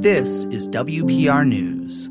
This is WPR News.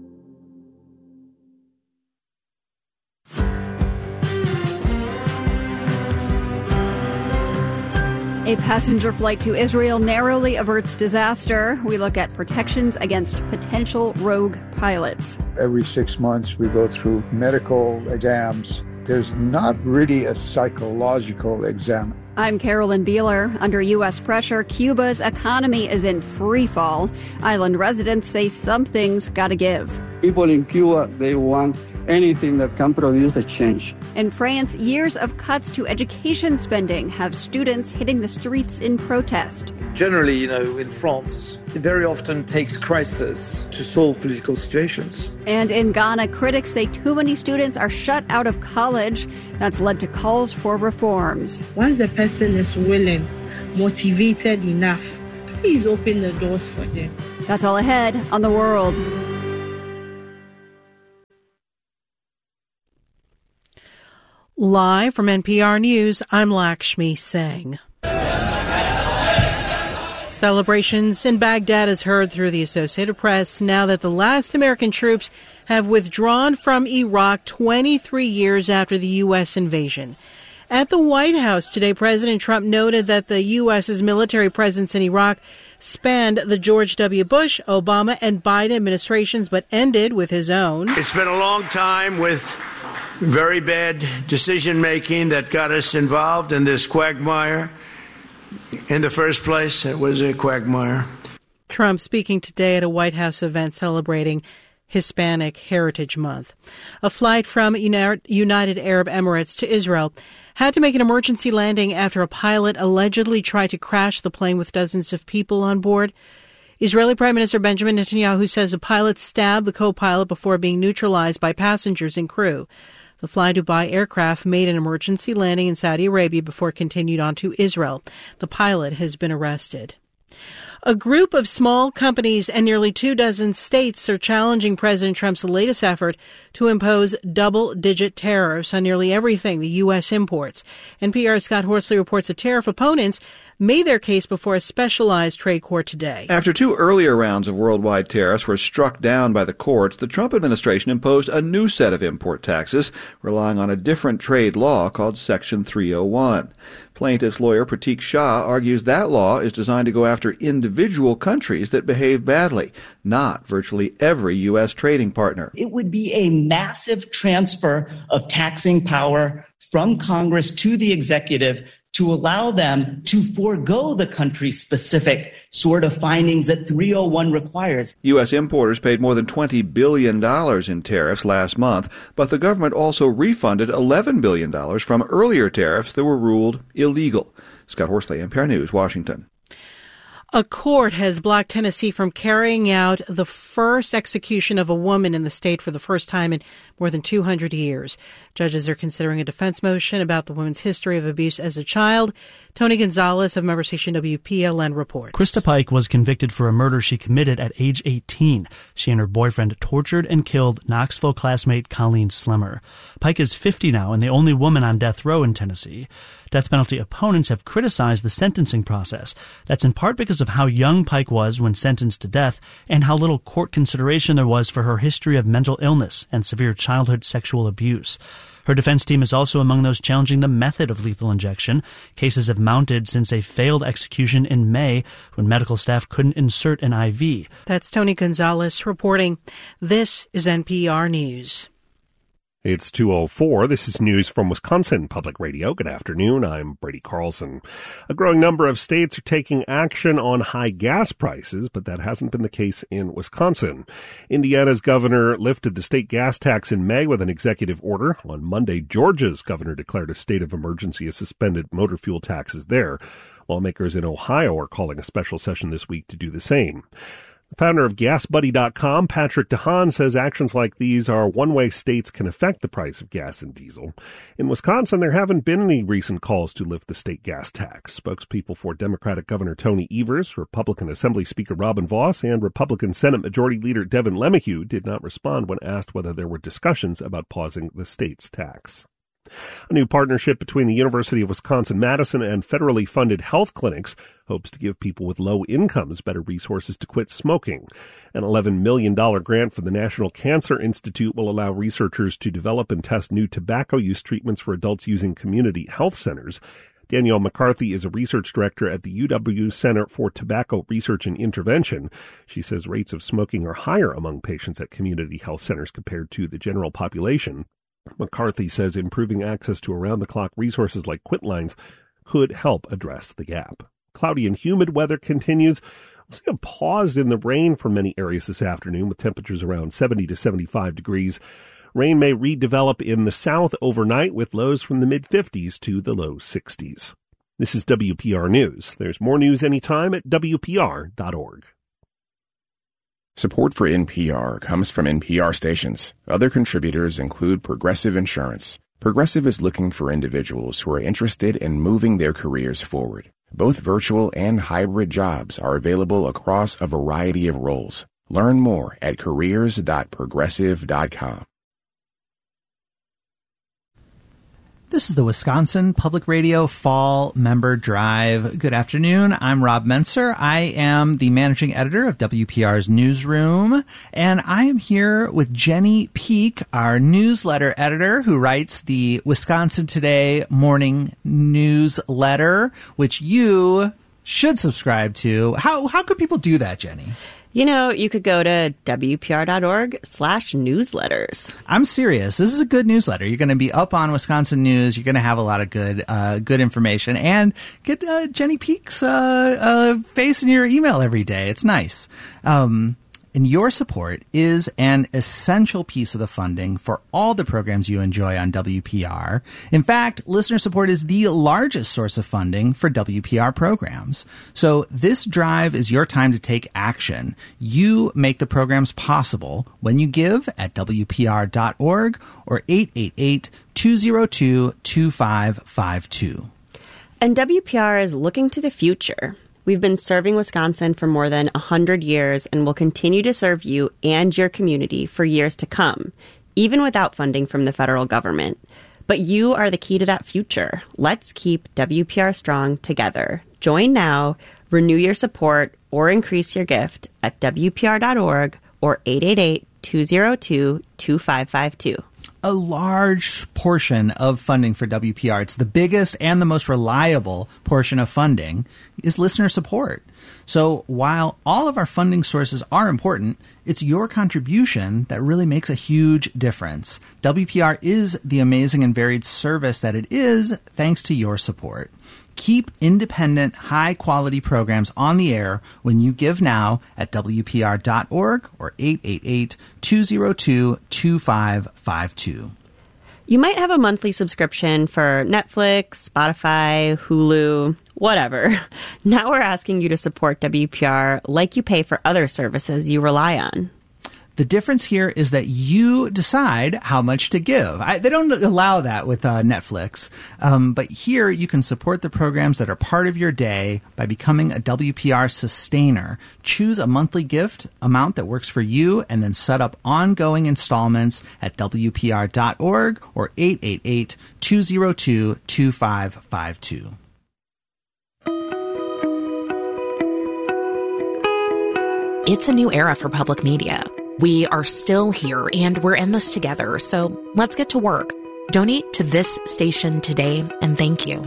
A passenger flight to Israel narrowly averts disaster. We look at protections against potential rogue pilots. Every 6 months, we go through medical exams. There's not really a psychological exam. I'm Carolyn Beeler. Under U.S. pressure, Cuba's economy is in free fall. Island residents say something's got to give. People in Cuba, they want anything that can produce a change. In France, years of cuts to education spending have students hitting the streets in protest. Generally, in France, it very often takes crisis to solve political situations. And in Ghana, critics say too many students are shut out of college. That's led to calls for reforms. Once the person is willing, motivated enough, please open the doors for them. That's all ahead on The World. Live from NPR News, I'm Lakshmi Singh. Celebrations in Baghdad is heard through the Associated Press now that the last American troops have withdrawn from Iraq 23 years after the U.S. invasion. At the White House today, President Trump noted that the U.S.'s military presence in Iraq spanned the George W. Bush, Obama, and Biden administrations, but ended with his own. It's been a long time with very bad decision-making that got us involved in this quagmire. In the first place, it was a quagmire. Trump speaking today at a White House event celebrating Hispanic Heritage Month. A flight from United Arab Emirates to Israel had to make an emergency landing after a pilot allegedly tried to crash the plane with dozens of people on board. Israeli Prime Minister Benjamin Netanyahu says the pilot stabbed the co-pilot before being neutralized by passengers and crew. The Fly Dubai aircraft made an emergency landing in Saudi Arabia before it continued on to Israel. The pilot has been arrested. A group of small companies and nearly 24 states are challenging President Trump's latest effort to impose double-digit tariffs on nearly everything the U.S. imports. NPR's Scott Horsley reports that tariff opponents made their case before a specialized trade court today. After two earlier rounds of worldwide tariffs were struck down by the courts, the Trump administration imposed a new set of import taxes, relying on a different trade law called Section 301. Plaintiff's lawyer Pratik Shah argues that law is designed to go after individual countries that behave badly, not virtually every U.S. trading partner. It would be a massive transfer of taxing power from Congress to the executive to allow them to forego the country-specific sort of findings that 301 requires. U.S. importers paid more than $20 billion in tariffs last month, but the government also refunded $11 billion from earlier tariffs that were ruled illegal. Scott Horsley, NPR News, Washington. A court has blocked Tennessee from carrying out the first execution of a woman in the state for the first time in more than 200 years. Judges are considering a defense motion about the woman's history of abuse as a child. Tony Gonzalez of member station WPLN reports. Krista Pike was convicted for a murder she committed at age 18. She and her boyfriend tortured and killed Knoxville classmate Colleen Slemmer. Pike is 50 now and the only woman on death row in Tennessee. Death penalty opponents have criticized the sentencing process. That's in part because of how young Pike was when sentenced to death and how little court consideration there was for her history of mental illness and severe childhood sexual abuse. Her defense team is also among those challenging the method of lethal injection. Cases have mounted since a failed execution in May when medical staff couldn't insert an IV. That's Tony Gonzalez reporting. This is NPR News. It's 2:04. This is news from Wisconsin Public Radio. Good afternoon. I'm Brady Carlson. A growing number of states are taking action on high gas prices, but that hasn't been the case in Wisconsin. Indiana's governor lifted the state gas tax in May with an executive order. On Monday, Georgia's governor declared a state of emergency and suspended motor fuel taxes there. Lawmakers in Ohio are calling a special session this week to do the same. The founder of GasBuddy.com, Patrick DeHaan, says actions like these are one way states can affect the price of gas and diesel. In Wisconsin, there haven't been any recent calls to lift the state gas tax. Spokespeople for Democratic Governor Tony Evers, Republican Assembly Speaker Robin Vos, and Republican Senate Majority Leader Devin LeMahieu did not respond when asked whether there were discussions about pausing the state's tax. A new partnership between the University of Wisconsin-Madison and federally funded health clinics hopes to give people with low incomes better resources to quit smoking. An $11 million grant from the National Cancer Institute will allow researchers to develop and test new tobacco use treatments for adults using community health centers. Danielle McCarthy is a research director at the UW Center for Tobacco Research and Intervention. She says rates of smoking are higher among patients at community health centers compared to the general population. McCarthy says improving access to around-the-clock resources like quit lines could help address the gap. Cloudy and humid weather continues. We'll see a pause in the rain for many areas this afternoon with temperatures around 70 to 75 degrees. Rain may redevelop in the south overnight with lows from the mid-50s to the low 60s. This is WPR News. There's more news anytime at WPR.org. Support for NPR comes from NPR stations. Other contributors include Progressive Insurance. Progressive is looking for individuals who are interested in moving their careers forward. Both virtual and hybrid jobs are available across a variety of roles. Learn more at careers.progressive.com. This is the Wisconsin Public Radio Fall Member Drive. Good afternoon. I'm Rob Menser. I am the managing editor of WPR's Newsroom, and I am here with Jenny Peek, our newsletter editor, who writes the Wisconsin Today morning newsletter, which you should subscribe to. How could people do that, Jenny? You know, you could go to WPR.org/newsletters. I'm serious. This is a good newsletter. You're going to be up on Wisconsin news. You're going to have a lot of good information and get Jenny Peek's face in your email every day. It's nice. And your support is an essential piece of the funding for all the programs you enjoy on WPR. In fact, listener support is the largest source of funding for WPR programs. So this drive is your time to take action. You make the programs possible when you give at WPR.org or 888-202-2552. And WPR is looking to the future. We've been serving Wisconsin for more than 100 years and will continue to serve you and your community for years to come, even without funding from the federal government. But you are the key to that future. Let's keep WPR strong together. Join now, renew your support, or increase your gift at WPR.org or 888-202-2552. A large portion of funding for WPR, it's the biggest and the most reliable portion of funding, is listener support. So while all of our funding sources are important, it's your contribution that really makes a huge difference. WPR is the amazing and varied service that it is thanks to your support. Keep independent, high-quality programs on the air when you give now at WPR.org or 888-202-2552. You might have a monthly subscription for Netflix, Spotify, Hulu, whatever. Now we're asking you to support WPR like you pay for other services you rely on. The difference here is that you decide how much to give. They don't allow that with Netflix. But here you can support the programs that are part of your day by becoming a WPR sustainer. Choose a monthly gift amount that works for you and then set up ongoing installments at WPR.org or 888-202-2552. It's a new era for public media. We are still here and we're in this together, so let's get to work. Donate to this station today, and thank you.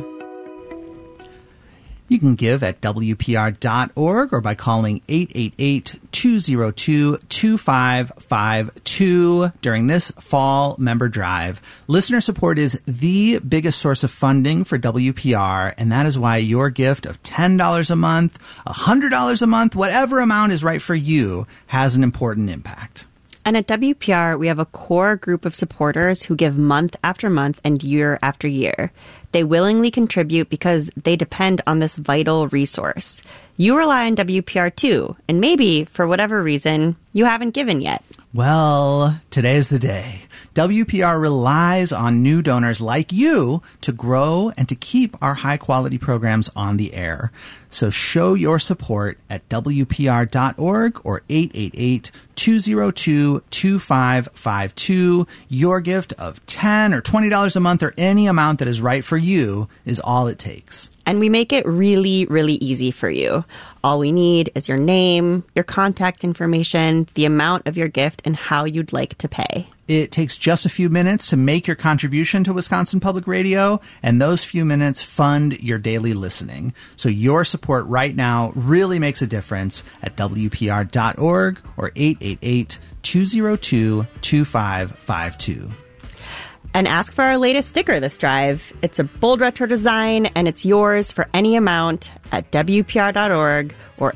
You can give at WPR.org or by calling 888-202-2552 during this fall member drive. Listener support is the biggest source of funding for WPR, and that is why your gift of $10 a month, $100 a month, whatever amount is right for you, has an important impact. And at WPR, we have a core group of supporters who give month after month and year after year. They willingly contribute because they depend on this vital resource. You rely on WPR too, and maybe, for whatever reason, you haven't given yet. Well, today's the day. WPR relies on new donors like you to grow and to keep our high-quality programs on the air. So show your support at WPR.org or 888-202-2552. Your gift of $10 or $20 a month or any amount that is right for you is all it takes. And we make it really, really easy for you. All we need is your name, your contact information, the amount of your gift, and how you'd like to pay. It takes just a few minutes to make your contribution to Wisconsin Public Radio, and those few minutes fund your daily listening. So your support right now really makes a difference at WPR.org or 888-202-2552. And ask for our latest sticker this drive. It's a bold retro design, and it's yours for any amount at WPR.org or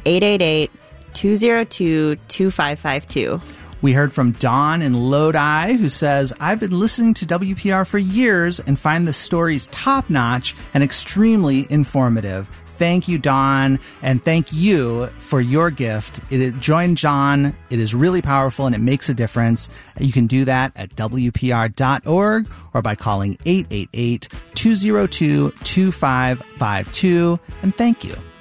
888-202-2552. We heard from Dawn in Lodi, who says, I've been listening to WPR for years and find the stories top-notch and extremely informative. Thank you, Dawn, and thank you for your gift. Join John. It is really powerful, and it makes a difference. You can do that at WPR.org or by calling 888-202-2552. And thank you.